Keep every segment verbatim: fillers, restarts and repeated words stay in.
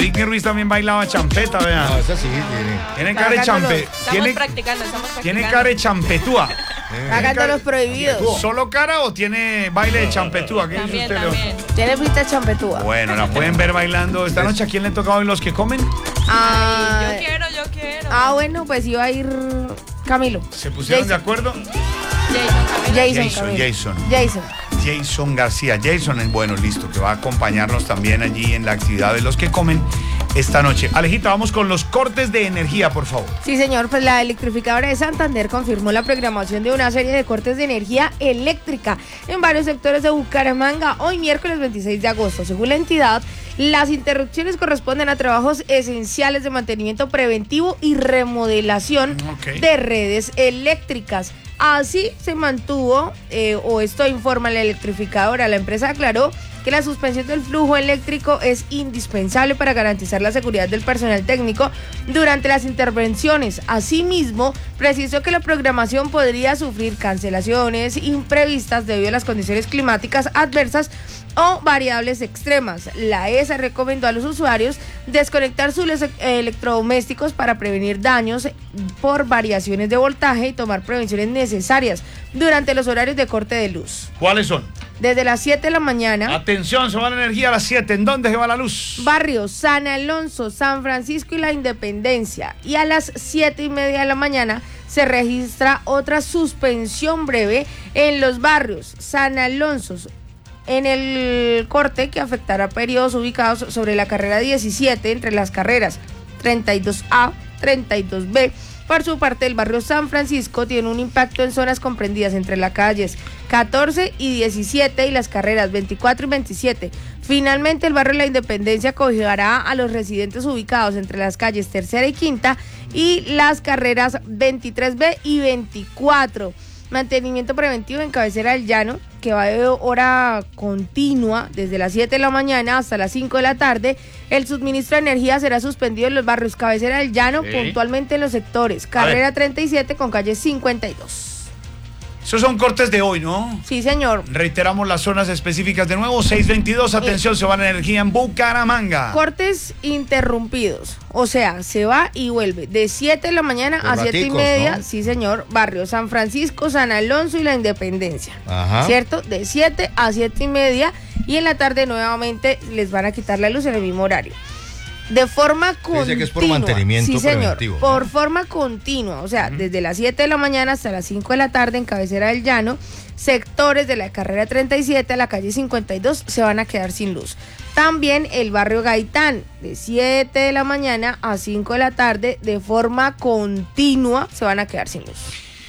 Britney Ruiz también bailaba champeta, vean. No, esa sí tiene. Tiene cara de champe. Estamos Tiene, practicando, estamos practicando. tiene cara de champetúa. Pagando los prohibidos. ¿Solo cara o tiene baile de champetúa? ¿Qué dice También, usted, Leo? también. Tiene pinta champetúa. Bueno, la pueden ver bailando. Esta noche, ¿a quién le toca hoy los que comen? Ah, Yo quiero, yo quiero. ah, bueno, pues iba a ir Camilo. ¿Se pusieron Jason. de acuerdo? Jason, Camilo. Jason, Jason, Camilo. Jason. Jason. Jason García. Jason es bueno, listo, que va a acompañarnos también allí en la actividad de los que comen esta noche. Alejita, vamos con los cortes de energía, por favor. Sí, señor, pues la electrificadora de Santander confirmó la programación de una serie de cortes de energía eléctrica en varios sectores de Bucaramanga hoy miércoles veintiséis de agosto. Según la entidad, las interrupciones corresponden a trabajos esenciales de mantenimiento preventivo y remodelación Ok. de redes eléctricas. Así se mantuvo, eh, o esto informa la electrificadora. La empresa aclaró que la suspensión del flujo eléctrico es indispensable para garantizar la seguridad del personal técnico durante las intervenciones. Asimismo, precisó que la programación podría sufrir cancelaciones imprevistas debido a las condiciones climáticas adversas o variables extremas. La E S A recomendó a los usuarios desconectar sus electrodomésticos para prevenir daños por variaciones de voltaje y tomar prevenciones necesarias durante los horarios de corte de luz. ¿Cuáles son? Desde las siete de la mañana, Atención, se va la energía a las siete. ¿En dónde se va la luz? barrios San Alonso, San Francisco y La Independencia. Y a las siete y media de la mañana se registra otra suspensión breve en los barrios San Alonso, en el corte que afectará periodos ubicados sobre la carrera diecisiete entre las carreras treinta y dos A, treinta y dos B. Por su parte, el barrio San Francisco tiene un impacto en zonas comprendidas entre las calles catorce y diecisiete y las carreras veinticuatro y veintisiete. Finalmente, el barrio La Independencia acogerá a los residentes ubicados entre las calles tercera y quinta y las carreras veintitrés B y veinticuatro. Mantenimiento preventivo en Cabecera del Llano, que va de hora continua desde las siete de la mañana hasta las cinco de la tarde. El suministro de energía será suspendido en los barrios Cabecera del Llano, Sí. puntualmente en los sectores carrera treinta y siete con calle cincuenta y dos. Esos son cortes de hoy, ¿no? Sí, señor. Reiteramos las zonas específicas de nuevo. seis veintidós, atención, se va la energía en Bucaramanga. Cortes interrumpidos, o sea, se va y vuelve de siete de la mañana Por a siete y raticos, media, ¿no? sí señor, barrio San Francisco, San Alonso y La Independencia, Ajá. ¿cierto? De siete a siete y media y en la tarde nuevamente les van a quitar la luz en el mismo horario. De forma continua. Dice que es por mantenimiento sí, señor, preventivo, ¿no? por forma continua, o sea, desde las siete de la mañana hasta las cinco de la tarde en Cabecera del Llano, sectores de la carrera treinta y siete a la calle cincuenta y dos se van a quedar sin luz. También el barrio Gaitán, de siete de la mañana a cinco de la tarde, de forma continua, se van a quedar sin luz.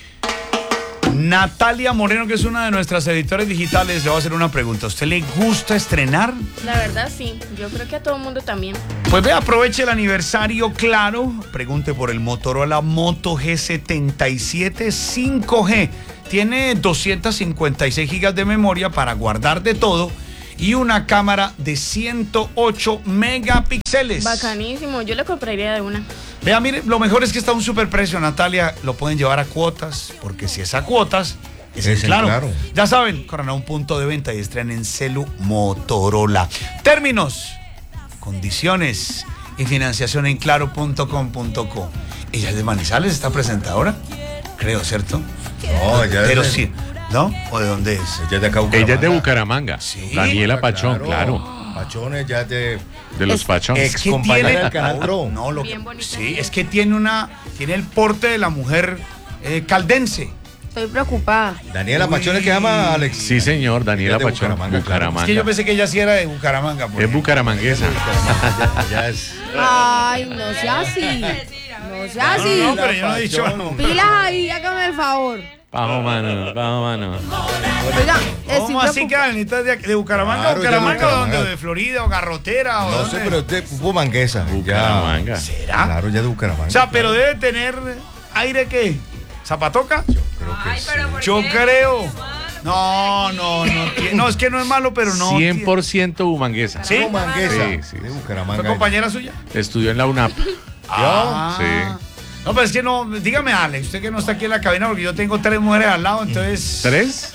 Natalia Moreno, que es una de nuestras editores digitales, le va a hacer una pregunta. ¿A usted le gusta estrenar? La verdad sí, yo creo que a todo el mundo también. Pues ve, aproveche el aniversario, claro. Pregunte por el Motorola Moto G setenta y siete cinco G. Tiene doscientos cincuenta y seis gigas de memoria para guardar de todo y una cámara de ciento ocho megapíxeles. Bacanísimo, yo le compraría de una. Vea, mire, lo mejor es que está a un superprecio, Natalia. Lo pueden llevar a cuotas, porque si es a cuotas, es, Es en en claro. Claro. Ya saben, corran a un punto de venta y estrenen en Celu Motorola. Términos, condiciones y financiación en claro punto com punto co. Ella es de Manizales, esta presentadora, creo, ¿cierto? No, ya Pero es de- sí, ¿no? ¿O de dónde es? Ella es de acá, Ella es de Bucaramanga. Sí. Daniela Pachón, claro. Pachón es ya de... De los Es- Pachones. ex compañera del Canal Pro. No, lo Bien que, bonita. sí, es que tiene una, tiene el porte de la mujer eh, caldense. Estoy preocupada. Daniela Uy. Pachón es que llama Alex. Sí, señor, Daniela de Pachón. Bucaramanga, Bucaramanga. Es que yo pensé que ella sí era de Bucaramanga. por Es ejemplo. bucaramanguesa. Ya, ya es... Ay, no sea así. No sea No, así. no, pero yo no he dicho. Pachón. Pilas ahí, hágame el favor. Bajo mano, bajo mano. Oiga, estoy ¿Cómo así que preocupada. Anita es de, de Bucaramanga? Claro, ¿Bucaramanga de o dónde? Bucaramanga. ¿De Florida o Garrotera? O No dónde? sé, pero es de Bumanguesa. Bucaramanga. ¿Será? Claro, ya de Bucaramanga. O sea, pero debe tener aire ¿qué? ¿Zapatoca? Creo que Ay, sí. pero ¿por Yo qué? creo. No, no, no. tiene- No, es que no es malo, pero no. cien por ciento bumanguesa. ¿Sí? Bumanguesa. Sí, sí, De sí. Bucaramanga. ¿Fue compañera suya? Estudió en la UNAP. Ah. Sí. No, pero es que no. Dígame, Alex, usted que no está aquí en la cabina, porque yo tengo tres mujeres al lado, entonces. ¿Tres?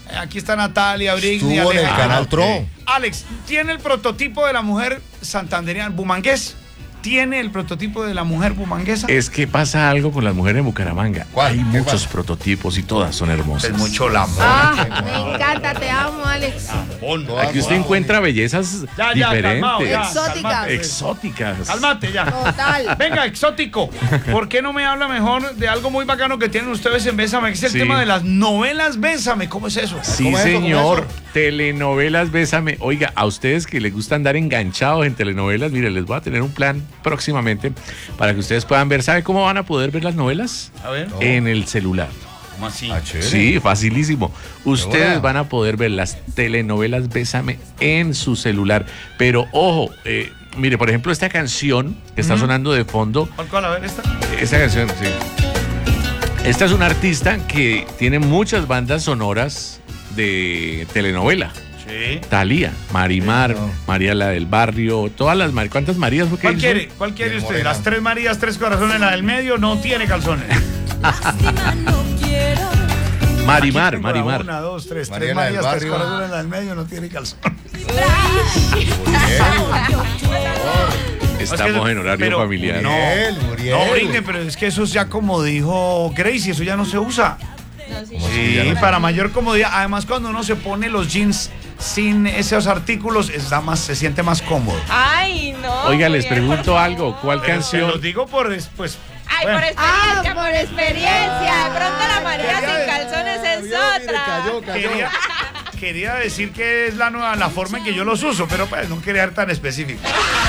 Aquí está Natalia, Britney, Estuvo en el Alejandra. canal ok. Tron. Alex, ¿tiene el prototipo de la mujer santandereana bumangués? ¿Tiene el prototipo de la mujer bumanguesa? Es que pasa algo con las mujeres en Bucaramanga. ¿Cuál? Hay ¿Qué muchos pasa? prototipos y todas son hermosas. Es mucho la Ah, me encanta, te amo, Alex. Aquí usted encuentra bellezas Ya, ya, calmado, diferentes, ya, Exóticas. calmate. exóticas. Cálmate ya. Total. Venga, exótico. ¿Por qué no me habla mejor de algo muy bacano que tienen ustedes en Bésame? Que es el Sí. tema de las novelas Bésame. ¿Cómo es eso? Sí, ¿Cómo es eso? señor. ¿Cómo es eso? Telenovelas, bésame. Oiga, a ustedes que les gusta andar enganchados en telenovelas, mire, les voy a tener un plan próximamente para que ustedes puedan ver. ¿Sabe cómo van a poder ver las novelas? A ver. En el celular. ¿Cómo así? Ah, chévere. Sí, facilísimo. Ustedes Ahora. van a poder ver las telenovelas Bésame en su celular. Pero ojo, eh, mire, por ejemplo, esta canción que está sonando de fondo, ¿Cuál, cuál? A ver, esta. esta canción, sí. Esta es una artista que tiene muchas bandas sonoras de telenovela. Sí. Talía, Marimar, Sí, no. María la del Barrio, todas las Mar... ¿Cuántas Marías fue que ¿Cuál hizo? quiere? ¿Cuál quiere Bien usted? morena. Las tres Marías, tres corazones, la del medio no tiene calzones. Marimar, Aquí tengo la Marimar. Una, dos, tres. Tres Mariela del Marías, tres Barrio. corazones, la del medio no tiene calzones. Estamos en horario pero- familiar. No. Muriel, Muriel. No, Britney, pero es que eso ya como dijo Gracie, eso ya no se usa. ¿Cómo así? Sí, Ya no- para mayor comodidad. Además, cuando uno se pone los jeans sin esos artículos, está más, se siente más cómodo. Ay, no. Oiga, les Muriel, por pregunto favor. algo. ¿Cuál Pero se los canción? digo por, pues... Ay, bueno. por experiencia. Ah, por experiencia. De pronto la María quería- sin calzones es Vio, mire, otra. cayó, cayó. Quería, quería decir que es la nueva, la forma en que yo los uso, pero pues no quería ser tan específico.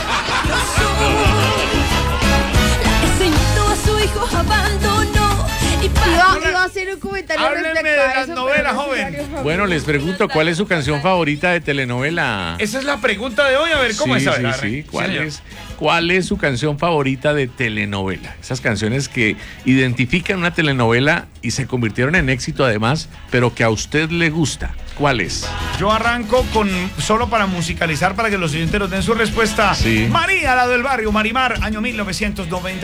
Enseñó a su hijo abandonó y Iba, iba a hacer un comentario Háblenme respecto de a las eso, novelas, pero no es joven. horario familiar. Bueno, les pregunto, ¿cuál es su canción favorita de telenovela? Esa es la pregunta de hoy, a ver cómo sí, es. A ver, sí, a ver. sí. ¿Cuál señor. es, ¿Cuál es su canción favorita de telenovela? Esas canciones que identifican una telenovela y se convirtieron en éxito además, pero que a usted le gusta. ¿Cuál es? Yo arranco con, solo para musicalizar, para que los oyentes nos den su respuesta. Sí. María, la del barrio, Marimar, año mil novecientos noventa.